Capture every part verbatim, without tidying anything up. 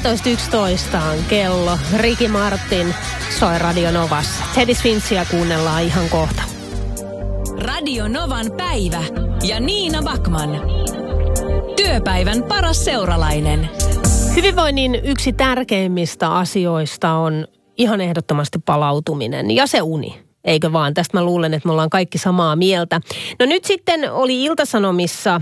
puolitoista yksitoista on kello. Ricky Martin soi Radio Novassa. Teddy Swinssia kuunnellaan ihan kohta. Radio Novan päivä ja Niina Backman. Työpäivän paras seuralainen. Hyvinvoinnin yksi tärkeimmistä asioista on ihan ehdottomasti palautuminen ja se uni. Eikö vaan? Tästä mä luulen, että me ollaan kaikki samaa mieltä. No nyt sitten oli Ilta-Sanomissa,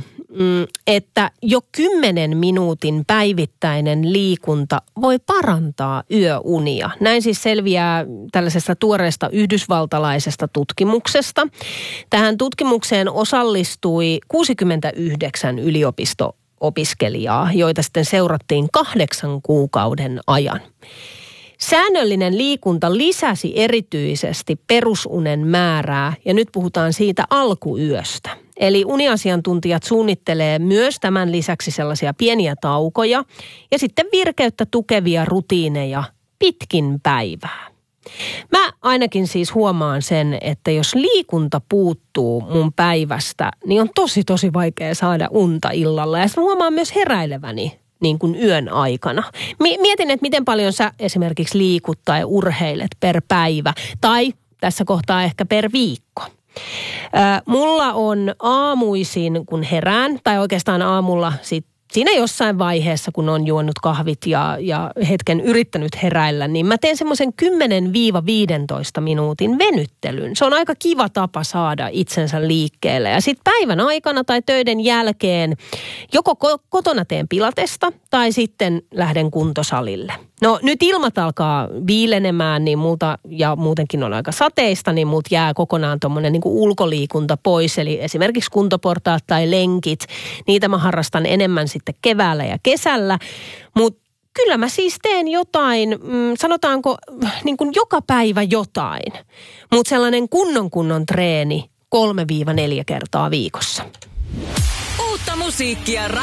että jo kymmenen minuutin päivittäinen liikunta voi parantaa yöunia. Näin siis selviää tällaisesta tuoreesta yhdysvaltalaisesta tutkimuksesta. Tähän tutkimukseen osallistui kuusikymmentäyhdeksän yliopisto-opiskelijaa, joita sitten seurattiin kahdeksan kuukauden ajan. Säännöllinen liikunta lisäsi erityisesti perusunen määrää ja nyt puhutaan siitä alkuyöstä. Eli uniasiantuntijat suunnittelee myös tämän lisäksi sellaisia pieniä taukoja ja sitten virkeyttä tukevia rutiineja pitkin päivää. Mä ainakin siis huomaan sen, että jos liikunta puuttuu mun päivästä, niin on tosi tosi vaikea saada unta illalla ja mä huomaan myös heräileväni niin kuin yön aikana. Mietin, että miten paljon sä esimerkiksi liikut tai urheilet per päivä tai tässä kohtaa ehkä per viikko. Äh, mulla on aamuisin, kun herään, tai oikeastaan aamulla sit siinä jossain vaiheessa, kun on juonut kahvit ja, ja hetken yrittänyt heräillä, niin mä teen semmoisen kymmenen viisitoista minuutin venyttelyn. Se on aika kiva tapa saada itsensä liikkeelle. Ja sitten päivän aikana tai töiden jälkeen joko kotona teen pilatesta tai sitten lähden kuntosalille. No nyt ilmat alkaa viilenemään niin multa, ja muutenkin on aika sateista, niin multa jää kokonaan tommonen niin kuin ulkoliikunta pois. Eli esimerkiksi kuntoportaat tai lenkit, niitä mä harrastan enemmän sitten keväällä ja kesällä. Mutta kyllä mä siis teen jotain, mm, sanotaanko niin kuin joka päivä jotain. Mutta sellainen kunnon kunnon treeni kolme neljä kertaa viikossa. Uutta musiikkia